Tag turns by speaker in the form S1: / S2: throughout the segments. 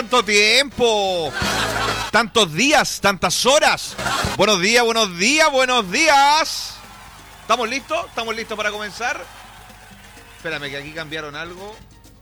S1: tanto tiempo! Tantos días, tantas horas. Buenos días, buenos días, buenos días. ¿Estamos listos? ¿Estamos listos para comenzar? Espérame, que aquí cambiaron algo.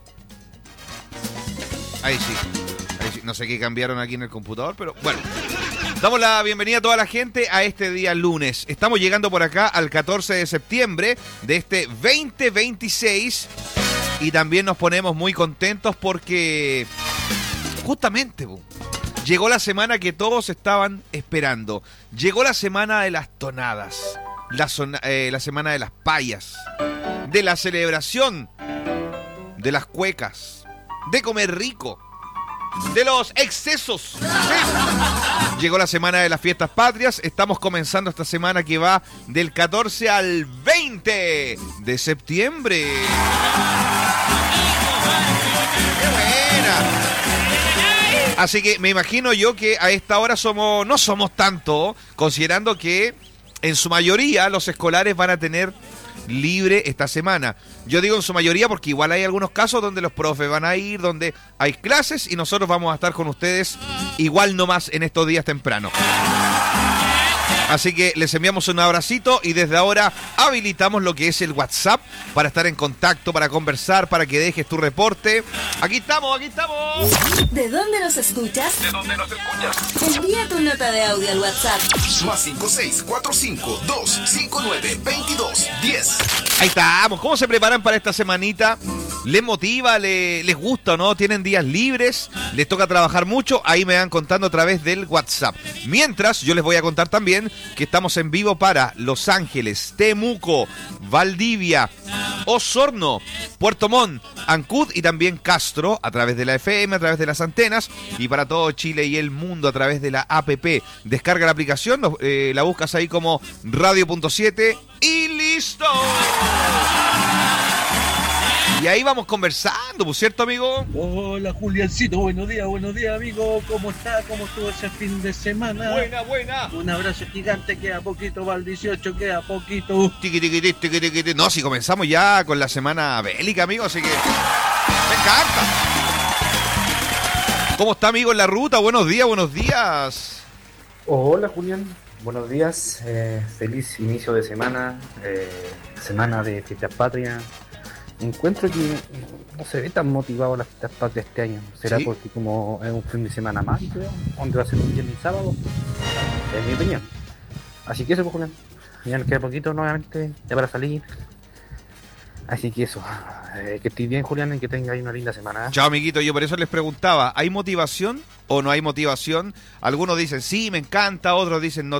S1: Ahí sí. No sé qué cambiaron aquí en el computador, pero bueno. Damos la bienvenida a toda la gente a este día lunes. Estamos llegando por acá al 14 de septiembre de este 2026. Y también nos ponemos muy contentos porque justamente llegó la semana que todos estaban esperando. Llegó la semana de las tonadas. La semana de las payas. De la celebración. De las cuecas. De comer rico. De los excesos. ¿Sí? Llegó la semana de las fiestas patrias. Estamos comenzando esta semana que va del 14 al 20 de septiembre. ¡Qué buena! Así que me imagino yo que a esta hora no somos tanto, considerando que en su mayoría los escolares van a tener libre esta semana. Yo digo en su mayoría porque igual hay algunos casos donde los profes van a ir, donde hay clases y nosotros vamos a estar con ustedes igual nomás en estos días temprano. Así que les enviamos un abracito y desde ahora habilitamos lo que es el WhatsApp para estar en contacto, para conversar, para que dejes tu reporte. Aquí estamos, aquí estamos.
S2: ¿De dónde nos escuchas?
S3: ¿De dónde nos escuchas?
S2: Envía tu nota de audio al WhatsApp.
S3: Más 56452592210.
S1: Ahí estamos. ¿Cómo se preparan para esta semanita? ¿Les motiva? ¿Les gusta o no? ¿Tienen días libres? ¿Les toca trabajar mucho? Ahí me van contando a través del WhatsApp. Mientras, yo les voy a contar también que estamos en vivo para Los Ángeles, Temuco, Valdivia, Osorno, Puerto Montt, Ancud y también Castro a través de la FM, a través de las antenas y para todo Chile y el mundo a través de la APP. Descarga la aplicación, la buscas ahí como Radio.7 y listo. Y ahí vamos conversando, ¿pues cierto, amigo?
S4: Hola, Juliancito, buenos días, amigo. ¿Cómo está? ¿Cómo estuvo ese fin de semana?
S1: Buena.
S4: Un abrazo gigante, queda poquito para el 18, queda poquito.
S1: Tiqui. No, si comenzamos ya con la semana bélica, amigo, así que me encanta. ¿Cómo está, amigo, en la ruta? Buenos días.
S5: Hola, Julián. Buenos días. Feliz inicio de semana. Semana de fiestas patrias. Encuentro que no se ve tan motivado las fiestas patrias este año. ¿Será
S1: ¿Sí?
S5: Porque como es un fin de semana más, creo, donde va a ser un viernes y sábado? Es mi opinión. Así que eso, pues, Julián. Ya nos queda poquito nuevamente, ya para salir. Así que eso. Que estés bien, Julián, y que tengáis una linda semana.
S1: Chao, amiguito. Yo por eso les preguntaba, ¿hay motivación o no hay motivación? Algunos dicen, sí, me encanta. Otros dicen, no